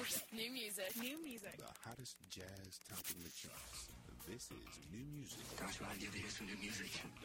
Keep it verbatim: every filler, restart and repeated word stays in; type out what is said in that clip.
music. New music. New music. The hottest jazz topping the charts. This is new music. Got your idea to hear some new music.